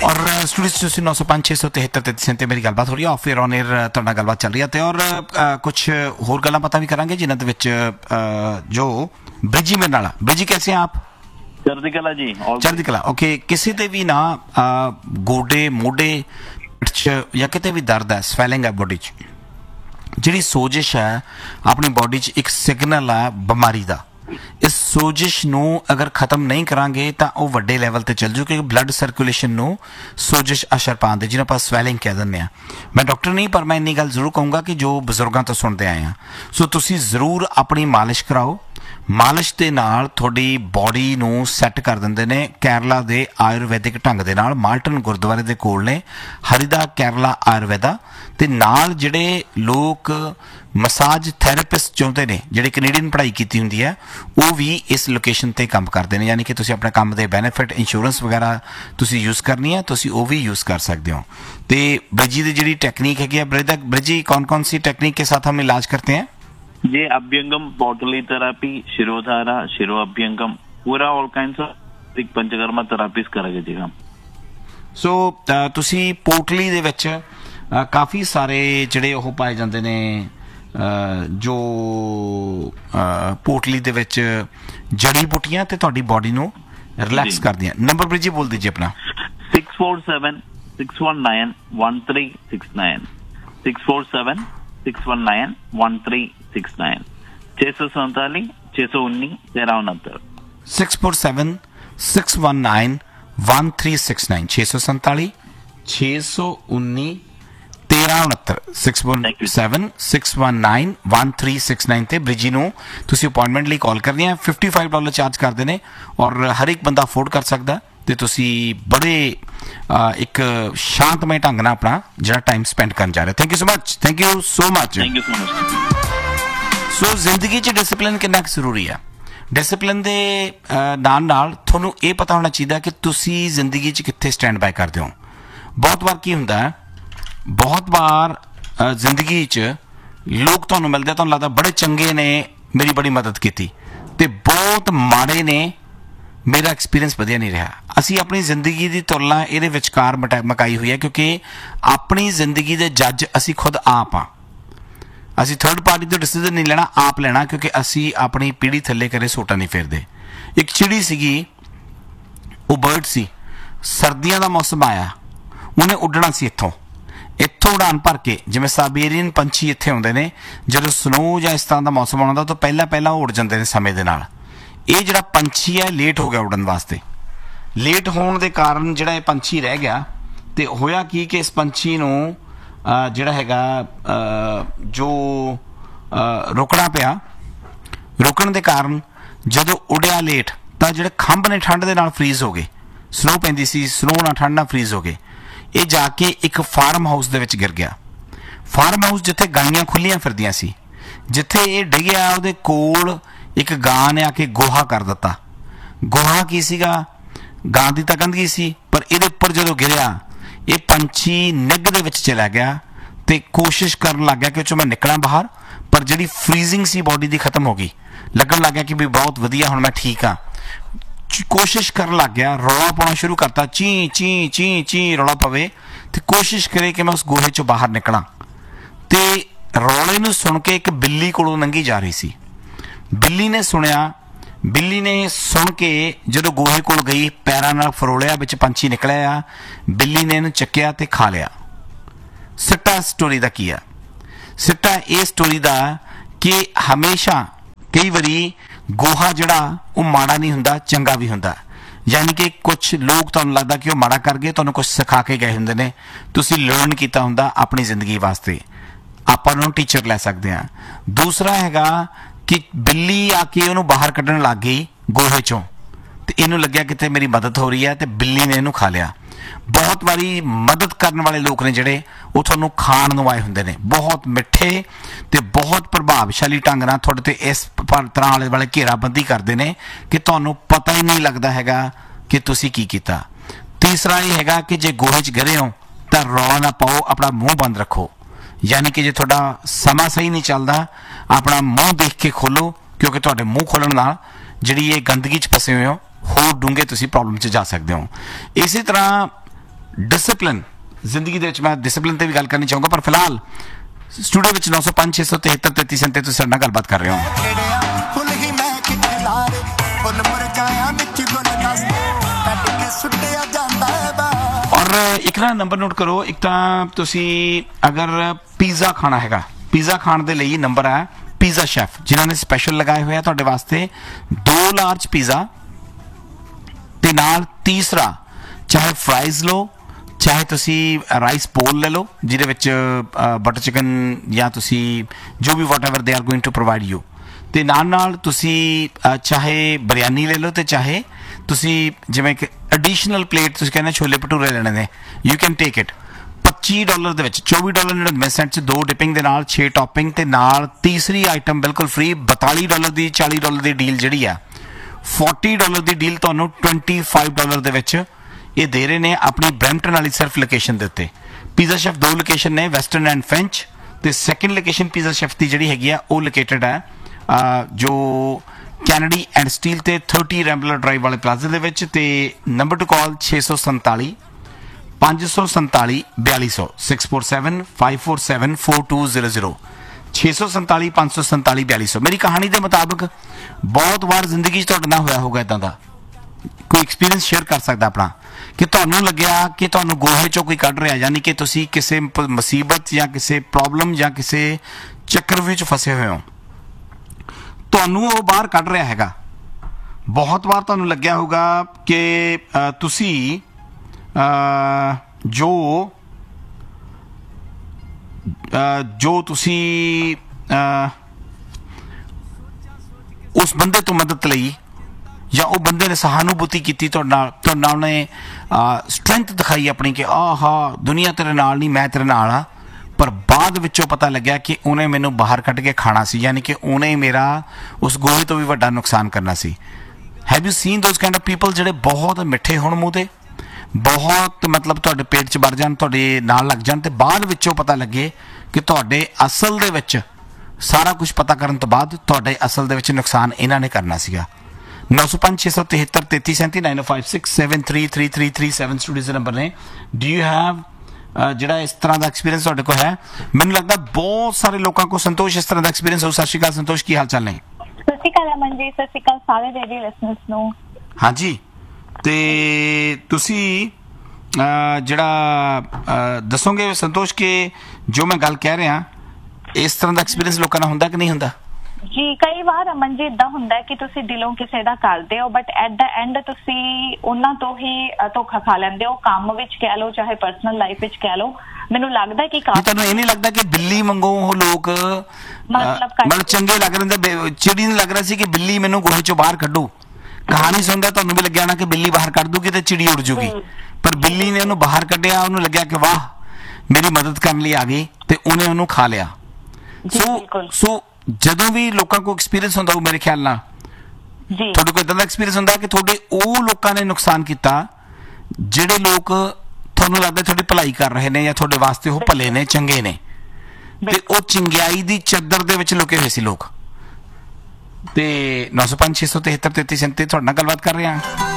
और स्टूडियो 905-673 ਤੇ ਮੇਰੀ ਗੱਲਬਾਤ ਹੋ ਰਹੀ ਹੈ ਆਫ 에ਅਰ ਔਨ 에ਅਰ ਤੁਹਾਡੇ ਨਾਲ ਗੱਲਬਾਤ ਚੱਲ ਰਹੀ ਹੈ ਤੇ ਔਰ ਕੁਝ ਹੋਰ ਗੱਲਾਂ ਪਤਾ ਵੀ ਕਰਾਂਗੇ ਜਿਨ੍ਹਾਂ ਦੇ ਵਿੱਚ ਜੋ ਬ੍ਰਿਜੀ ਮੇਰੇ ਨਾਲ ਬ੍ਰਿਜੀ कैसे हैं आप चढ़ती कला जी ਚੜ੍ਹਦੀ ਕਲਾ ਓਕੇ ਕਿਸੇ ਤੇ ਵੀ ਨਾ ਗੋਡੇ ਮੋਢੇ ਜਾਂ ਕਿਤੇ ਵੀ ਦਰਦ ਹੈ ਸਵੈਲਿੰਗ ਹੈ ਬੋਡੀ 'ਚ ਜਿਹੜੀ ਸੋਜਿਸ਼ ਹੈ ਆਪਣੀ ਬੋਡੀ 'ਚ ਇੱਕ ਸਿਗਨਲ ਹੈ ਬਿਮਾਰੀ ਦਾ इस सोजिश नू अगर खत्म नहीं करांगे तो वह वड्डे लैवल ते चल जू क्योंकि ब्लड सर्कुलेशन नू सोजिश असर पाते जिन्हें आप स्वैलिंग कह दें मैं डॉक्टर नहीं पर मैं इन्नी गल जरूर कहूँगा कि जो बजुर्गों तो सुनते आए हैं सो तुसी जरूर अपनी मालिश कराओ मालिश के नाल थोड़ी बॉडी नू सैट कर देंगे ने केरला के आयुर्वैदिक ढंग के नाल माल्टन गुरुद्वारे के कोल ने हरिदा केरला आयुर्वेदा ते नाल जिहड़े लोग मसाज थैरेपिस्ट चाहते हैं जिहड़े कैनेडियन पढ़ाई की होंदी है वो भी इस लोकेशन ते काम करते हैं यानी कि तुसीं अपने काम के बैनीफिट इंश्योरेंस वगैरह तुसीं यूज़ करनी है तुसीं वो भी यूज़ कर सकते हो तो ब्रिजी की जिहड़ी टेक्नीक हैगी ब्रिजी कौन कौन सी टेक्निक के साथ हम इलाज करते हैं ये अभ्यंगम पोटली थेरापी शिरोधारा शिरो अभ्यंगम पूरा all kinds of panchakarma therapies करांगे जी हम सो तुसी पोटली दे विच काफ़ी सारे जिहड़े ओह पाए जांदे ने जो पोटली दे विच जड़ी बूटियां ते तुहाडी बॉडी नू रिलैक्स करदियां नंबर ब्रिजी बोल दीजिए अपना 647-619-1369 647-619-1369 647 619 1369 647-619-1369 647 619 1369 ਤੇ ਬ੍ਰਿਜੀ ਨੂੰ ਤੁਸੀਂ ਅਪਾਇੰਟਮੈਂਟ ਲਈ ਕਾਲ ਕਰਨੀ ਹੈ $55 ਚਾਰਜ ਕਰਦੇ ਨੇ ਔਰ ਹਰ ਇੱਕ ਬੰਦਾ ਅਫੋਰਡ ਕਰ ਸਕਦਾ ਤੇ ਤੁਸੀਂ ਬੜੇ ਇੱਕ ਸ਼ਾਂਤਮਈ ਢੰਗ ਨਾਲ ਆਪਣਾ ਜਿਹੜਾ ਟਾਈਮ ਸਪੈਂਡ ਕਰਨ ਜਾ ਰਹੇ thank you so much so ਜ਼ਿੰਦਗੀ 'ਚ ਡਿਸਪਲਿਨ ਕਿੰਨਾ ਕੁ ਜ਼ਰੂਰੀ ਹੈ ਡਿਸਪਲਿਨ ਦੇ ਨਾਲ ਤੁਹਾਨੂੰ ਇਹ ਪਤਾ ਹੋਣਾ ਚਾਹੀਦਾ ਕਿ ਤੁਸੀਂ ਜ਼ਿੰਦਗੀ 'ਚ ਕਿੱਥੇ ਸਟੈਂਡ ਬਾਏ ਕਰਦੇ ਹੋ ਬਹੁਤ ਵਾਰ ਕੀ ਹੁੰਦਾ बहुत बार जिंदगी लोग तुहानू मिलते तुहानू लगता बड़े चंगे ने मेरी बड़ी मदद की ते बहुत माड़े ने मेरा एक्सपीरियंस वधिया नहीं रहा असी अपनी जिंदगी की तुलना ये विचकार मकाई हुई है क्योंकि अपनी जिंदगी के जज असी खुद आप हाँ असी थर्ड पार्टी तो डिसीजन नहीं लेना आप लेना क्योंकि असी अपनी पीढ़ी थले करे सोटा नहीं फेरते एक चिड़ी सीगी वो बर्ड सी सर्दियों का मौसम आया उन्हें उड्डना सी इत्थों उड़ान भर के जिवें साइबेरियन पंछी इत्थे आउंदे ने जदों स्नो जां इस तरह का मौसम आउंदा तो पहला उड़ जाते हैं समय के नाल ये जिहड़ा पंछी है लेट हो गया उड़न वास्ते लेट होने के कारण जिहड़ा ये पंछी रह गया तो होया की कि इस पंछी नूं जिहड़ा हैगा जो रुकना पिया रुकण के कारण जदों उड़िया लेट तो जिहड़े खंभ ने ठंड के नाल फ्रीज हो गए स्नो पैंदी सी स्नो नाल ठंड नाल फ्रीज हो गए ये जाके एक फार्म हाउस दे विच गिर गया फार्म हाउस जिथे गाइयां खुलियां फिरदियां सी जिथे ये डिग्या उहदे कोल एक गां ने आके गोहा कर दिता गोहा की सीगा गां दी तां गंदगी सी पर इहदे उपर जदों गिरिया ये पंछी निग दे विच चला गया ते कोशिश करन लग गया कि चो मैं निकलां बाहर पर जिहड़ी फ्रीजिंग सी बॉडी दी खत्म हो गई लगन लग गया कि भी बहुत वधिया हुण मैं ठीक हाँ कोशिश कर लग गया रौला पाना शुरू करता ची ची ची ची रौला पवे तो कोशिश करे कि मैं उस गोहे चो बाहर निकला तो रौले नूं सुन के एक बिल्ली कोलों लंघी जा रही सी बिल्ली ने सुन के जदों गोहे कोल गई पैरां नाल फरोलिया विच पंछी निकलिया बिल्ली ने इहनूं चक्किया ते खा लिया सिट्टा स्टोरी दा की है सिट्टा ये स्टोरी दा कि हमेशा कई बारी गोहा जिहड़ा वो माड़ा नहीं हुंदा चंगा भी हुंदा यानी कि कुछ लोग तुहानूं लगदा कि वो माड़ा कर गए तुहानूं कुछ सिखा के गए हुंदे ने तुसीं लर्न कीता हुंदा अपनी जिंदगी वास्ते आपां नूं टीचर लै सकदे हां दूसरा हैगा कि बिल्ली आके उहनूं बाहर कड्ढण लग गई गोहे चों ते इहनूं लग्गिया किते मेरी मदद हो रही है ते बिल्ली ने इहनूं खा लिया बहुत बारी मदद करने वाले लोग ने जिहड़े वो तुहानूं खाण नूं आए हुंदे ने बहुत मिठे ते बहुत प्रभावशाली ढंग नाल तुहाडे ते इस तरह आले वाले घेराबंदी करते हैं कि तुहानूं पता ही नहीं लगता हैगा कि तुसीं की कीता तीसरा ये हैगा कि जे गोहे च गिरे हो तो रौला ना पाओ अपना मूँह बंद रखो यानी कि जे तुहाडा समा सही नहीं चलता अपना मूँह देख के खोलो क्योंकि तुहाडे मूँह खोलण नाल जिहड़ी ये गंदगी च फसे हुए हो होर डूंघे तुसीं प्रॉब्लम च जा सकते हो इसी तरह ਡਿਸਪਲਿਨ ਜ਼ਿੰਦਗੀ ਦੇ ਵਿੱਚ ਮੈਂ ਡਿਸਪਲਿਨ ਤੇ ਵੀ ਗੱਲ ਕਰਨੀ ਚਾਹੂੰਗਾ, ਪਰ ਫਿਲਹਾਲ ਸਟੂਡੀਓ ਵਿੱਚ 905 673 33 37 ਤੁਸੀਂ ਸਾਡੇ ਨਾਲ ਗੱਲਬਾਤ ਕਰ ਰਹੇ ਹੋ। ਔਰ ਇੱਕ ਨਾ ਨੰਬਰ ਨੋਟ ਕਰੋ, ਇੱਕ ਤਾਂ ਤੁਸੀਂ ਅਗਰ ਪੀਜ਼ਾ ਖਾਣਾ ਹੈਗਾ, ਪੀਜ਼ਾ ਖਾਣ ਦੇ ਲਈ ਨੰਬਰ ਹੈ ਪੀਜ਼ਾ ਸ਼ੈਫ, ਜਿਨ੍ਹਾਂ ਨੇ ਸਪੈਸ਼ਲ ਲਗਾਏ ਹੋਏ ਆ ਤੁਹਾਡੇ ਵਾਸਤੇ 2 ਲਾਰਜ ਪੀਜ਼ਾ ਤੇ ਨਾਲ ਤੀਸਰਾ ਚਾਹੇ ਫਰਾਈਜ਼ ਲਓ ਚਾਹੇ ਤੁਸੀਂ ਰਾਈਸ ਬੋਲ ਲੈ ਲਓ ਜਿਹਦੇ ਵਿੱਚ ਬਟਰ ਚਿਕਨ ਜਾਂ ਤੁਸੀਂ ਜੋ ਵੀ ਵਾਟ ever they are going to provide you, ਤੇ ਨਾਲ ਤੁਸੀਂ ਚਾਹੇ ਬਿਰਿਆਨੀ ਲੈ ਲਓ ਤੇ ਚਾਹੇ ਤੁਸੀਂ ਜਿਵੇਂ ਕਿ ਐਡੀਸ਼ਨਲ ਪਲੇਟ ਤੁਸੀਂ ਕਹਿੰਦੇ ਛੋਲੇ ਭਟੂਰੇ ਲੈਣੇ ਨੇ, ਯੂ ਕੈਨ ਟੇਕ ਇਟ। $25 ਦੇ ਵਿੱਚ $24.99 ਚ 2 ਡਿਪਿੰਗ ਦੇ ਨਾਲ 6 ਟੌਪਿੰਗ ਤੇ ਨਾਲ ਤੀਸਰੀ ਆਈਟਮ ਬਿਲਕੁਲ ਫ੍ਰੀ। $42 ਦੀ $40 ਦੀ ਡੀਲ ਜਿਹੜੀ ਆ, $40 ਦੀ ਡੀਲ ਤੁਹਾਨੂੰ $25 ਦੇ ਵਿੱਚ ਇਹ ਦੇ ਰਹੇ ਨੇ ਆਪਣੀ ਬਰੈਂਪਟਨ ਵਾਲੀ ਸਿਰਫ ਲੋਕੇਸ਼ਨ ਦੇ ਉੱਤੇ। ਪੀਜ਼ਾ ਸ਼ੈਫ 2 ਲੋਕੇਸ਼ਨ ਨੇ, ਵੈਸਟਰਨ ਐਂਡ ਫ੍ਰੈਂਚ, ਤੇ ਸੈਕਿੰਡ ਲੋਕੇਸ਼ਨ ਪੀਜ਼ਾ ਸ਼ੈਫ ਦੀ ਜਿਹੜੀ ਹੈਗੀ ਆ ਉਹ ਲੋਕੇਟਡ ਹੈ ਜੋ ਕੈਨੇਡੀ ਐਂਡ ਸਟੀਲ ਤੇ 30 ਰੈਂਬਲਰ ਡਰਾਈਵ ਵਾਲੇ ਪਲਾਜ਼ੇ ਦੇ ਵਿੱਚ। ਤੇ ਨੰਬਰ ਟੂ ਕਾਲ 647 547 4200 647 547 4200 647 547 4200। ਮੇਰੀ ਕਹਾਣੀ ਦੇ ਮੁਤਾਬਕ ਬਹੁਤ ਵਾਰ ਜ਼ਿੰਦਗੀ 'ਚ ਤੁਹਾਡੇ ਨਾਲ ਹੋਇਆ ਹੋਊਗਾ ਇਦਾਂ ਦਾ, ਕੋਈ ਐਕਸਪੀਰੀਅੰਸ ਸ਼ੇਅਰ ਕਰ ਸਕਦਾ ਆਪਣਾ, ਕਿ ਤੁਹਾਨੂੰ ਲੱਗਿਆ ਕਿ ਤੁਹਾਨੂੰ ਗੋਹੇ ਚੋਂ ਕੋਈ ਕੱਢ ਰਿਹਾ, ਯਾਨੀ ਕਿ ਤੁਸੀਂ ਕਿਸੇ ਮੁਸੀਬਤ ਜਾਂ ਕਿਸੇ ਪ੍ਰੋਬਲਮ ਜਾਂ ਕਿਸੇ ਚੱਕਰ ਵਿੱਚ ਫਸੇ ਹੋਏ ਹੋ, ਤੁਹਾਨੂੰ ਉਹ ਬਾਹਰ ਕੱਢ ਰਿਹਾ ਹੈਗਾ। ਬਹੁਤ ਵਾਰ ਤੁਹਾਨੂੰ ਲੱਗਿਆ ਹੋਊਗਾ ਕਿ ਤੁਸੀਂ ਜੋ ਤੁਸੀਂ ਉਸ ਬੰਦੇ ਤੋਂ ਮਦਦ ਲਈ ਜਾਂ ਉਹ ਬੰਦੇ ਨੇ ਸਹਾਨੂਭੂਤੀ ਕੀਤੀ ਤੁਹਾਡੇ ਨਾਲ ਉਹਨੇ ਸਟਰੈਂਥ ਦਿਖਾਈ ਆਪਣੀ ਕਿ ਆਹਾ ਦੁਨੀਆ ਤੇਰੇ ਨਾਲ ਨਹੀਂ, ਮੈਂ ਤੇਰੇ ਨਾਲ ਆ, ਪਰ ਬਾਅਦ ਵਿੱਚੋਂ ਪਤਾ ਲੱਗਿਆ ਕਿ ਉਹਨੇ ਮੈਨੂੰ ਬਾਹਰ ਕੱਢ ਕੇ ਖਾਣਾ ਸੀ, ਯਾਨੀ ਕਿ ਉਹਨੇ ਮੇਰਾ ਉਸ ਗੋਹੇ ਤੋਂ ਵੀ ਵੱਡਾ ਨੁਕਸਾਨ ਕਰਨਾ ਸੀ। Have you seen those kind of people ਜਿਹੜੇ ਬਹੁਤ ਮਿੱਠੇ ਹੋਣ ਮੂੰਹ ਤੇ, ਬਹੁਤ ਮਤਲਬ ਤੁਹਾਡੇ ਪੇਟ 'ਚ ਵੜ ਜਾਣ, ਤੁਹਾਡੇ ਨਾਲ ਲੱਗ ਜਾਣ, ਤੇ ਬਾਅਦ ਵਿੱਚੋਂ ਪਤਾ ਲੱਗੇ ਕਿ ਤੁਹਾਡੇ ਅਸਲ ਦੇ ਵਿੱਚ ਸਾਰਾ ਕੁਝ ਪਤਾ ਕਰਨ ਤੋਂ ਬਾਅਦ ਤੁਹਾਡੇ ਅਸਲ ਦੇ ਵਿੱਚ ਨੁਕਸਾਨ ਇਹਨਾਂ ਨੇ ਕਰਨਾ ਸੀਗਾ। 905 673 33 37 9056 733337 ਸਟੂਡੀਓ ਦੇ ਨੰਬਰ ਨੇ। ਡੂ ਯੂ ਹੈਵ ਜਿਹੜਾ ਇਸ ਤਰ੍ਹਾਂ ਦਾ ਐਕਸਪੀਰੀਅੰਸ ਤੁਹਾਡੇ ਕੋਲ ਹੈ? ਮੈਨੂੰ ਲੱਗਦਾ ਬਹੁਤ ਸਾਰੇ ਲੋਕਾਂ ਕੋਲ ਸੰਤੋਸ਼ ਇਸ ਤਰ੍ਹਾਂ ਦਾ ਐਕਸਪੀਰੀਅੰਸ ਹੋ। ਸਤਿ ਸ਼੍ਰੀ ਅਕਾਲ ਸੰਤੋਸ਼, ਕੀ ਹਾਲ ਚਾਲ ਨੇ? ਸਤਿ ਸ਼੍ਰੀ ਅਕਾਲ ਅਮਨ ਜੀ, ਸਤਿ ਸ਼੍ਰੀ ਅਕਾਲ ਸਾਰੇ ਰੇਡੀਓ ਲਿਸਨਰਸ ਨੂੰ। ਹਾਂਜੀ, ਤੇ ਤੁਸੀਂ ਜਿਹੜਾ ਦੱਸੋਗੇ ਸੰਤੋਸ਼ ਕਿ ਜੋ ਮੈਂ ਗੱਲ ਕਹਿ ਰਿਹਾ ਇਸ ਤਰ੍ਹਾਂ ਦਾ ਐਕਸਪੀਰੀਅੰਸ ਲੋਕਾਂ ਨਾਲ ਹੁੰਦਾ ਕਿ ਨਹੀਂ ਹੁੰਦਾ? ਜੀ ਕਈ ਵਾਰ ਅਮਨ ਜੀ ਇਦਾਂ ਹੁੰਦਾ ਕਿ ਤੁਸੀਂ ਦਿਲੋਂ ਕਿਸੇ ਦਾ ਕਰਦੇ ਹੋ, ਬਟ ਐਟ ਦਾ ਐਂਡ ਤੁਸੀਂ ਉਹਨਾਂ ਤੋਂ ਹੀ ਧੋਖਾ ਖਾ ਲੈਂਦੇ ਹੋ, ਕੰਮ ਵਿੱਚ ਕਹਿ ਲਓ ਚਾਹੇ ਪਰਸਨਲ ਲਾਈਫ ਵਿੱਚ ਕਹਿ ਲਓ। ਮੈਨੂੰ ਲੱਗਦਾ ਕਿ ਤੁਹਾਨੂੰ ਇਹ ਨਹੀਂ ਲੱਗਦਾ ਕਿ ਬਿੱਲੀ ਵਾਂਗੂ ਉਹ ਲੋਕ ਮਤਲਬ ਚੰਗੇ ਲੱਗ ਰਹੇ, ਚਿੜੀ ਨੂੰ ਲੱਗ ਰਿਹਾ ਸੀ ਕਿ ਬਿੱਲੀ ਮੈਨੂੰ ਗੋਹੇ ਚੋਂ ਬਾਹਰ ਕੱਢੂ, ਕਹਾਣੀ ਸੁਣਦਾ ਤੁਹਾਨੂੰ ਵੀ ਲੱਗਿਆ ਨਾ ਕਿ ਬਿੱਲੀ ਬਾਹਰ ਕੱਢ ਦੂਗੀ ਤੇ ਚਿੜੀ ਉੜ ਜੂਗੀ, ਪਰ ਬਿੱਲੀ ਨੇ ਉਹਨੂੰ ਬਾਹਰ ਕੱਢਿਆ, ਉਹਨੂੰ ਲੱਗਿਆ ਕਿ ਵਾਹ ਮੇਰੀ ਮਦਦ ਕਰਨ ਲਈ ਆ ਗਈ, ਤੇ ਉਹਨੇ ਉਹਨੂੰ ਖਾ ਲਿਆ। ਸੋ ਜਦੋਂ ਵੀ ਲੋਕਾਂ ਕੋਲ ਐਕਸਪੀਰੀਅੰਸ ਹੁੰਦਾ ਉਹ ਮੇਰੇ ਖਿਆਲ ਨਾਲ ਤੁਹਾਡੇ ਕੋਲ ਇਦਾਂ ਦਾ ਐਕਸਪੀਰੀਅੰਸ ਹੁੰਦਾ ਕਿ ਤੁਹਾਡੇ ਉਹ ਲੋਕਾਂ ਨੇ ਨੁਕਸਾਨ ਕੀਤਾ ਜਿਹੜੇ ਲੋਕ ਤੁਹਾਨੂੰ ਲੱਗਦਾ ਤੁਹਾਡੀ ਭਲਾਈ ਕਰ ਰਹੇ ਨੇ ਜਾਂ ਤੁਹਾਡੇ ਵਾਸਤੇ ਉਹ ਭਲੇ ਨੇ, ਚੰਗੇ ਨੇ, ਤੇ ਉਹ ਚੰਗਿਆਈ ਦੀ ਚੱਦਰ ਦੇ ਵਿੱਚ ਲੁਕੇ ਹੋਏ ਸੀ ਲੋਕ। ਤੇ 905 673 33 37 ਤੁਹਾਡੇ ਨਾਲ ਗੱਲਬਾਤ ਕਰ ਰਹੇ ਹਾਂ।